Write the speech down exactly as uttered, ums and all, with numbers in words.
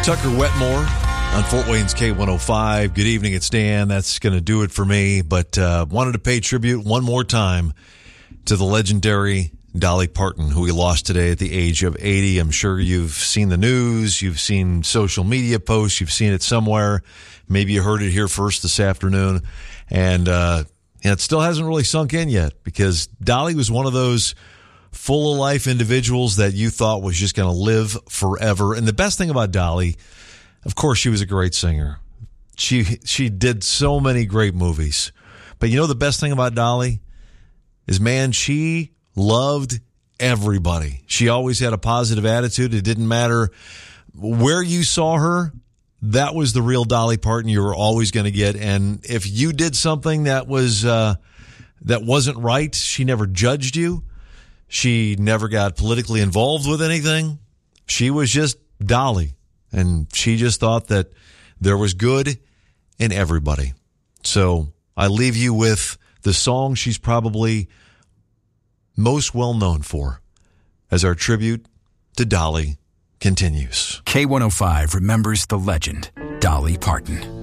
Tucker Wetmore on Fort Wayne's K one oh five. Good evening, it's Dan. That's going to do it for me, but uh, wanted to pay tribute one more time to the legendary Dolly Parton, who we lost today at the age of eighty. I'm sure you've seen the news, you've seen social media posts, you've seen it somewhere. Maybe you heard it here first this afternoon, and uh, it still hasn't really sunk in yet, because Dolly was one of those full-of-life individuals that you thought was just going to live forever. And the best thing about Dolly, of course, she was a great singer. She she did so many great movies. But you know the best thing about Dolly is, man, she loved everybody. She always had a positive attitude. It didn't matter where you saw her. That was the real Dolly Parton you were always going to get. And if you did something that was uh, that wasn't right, she never judged you. She never got politically involved with anything. She was just Dolly, and she just thought that there was good in everybody. So I leave you with the song she's probably most well known for as our tribute to Dolly continues. K one oh five remembers the legend, Dolly Parton.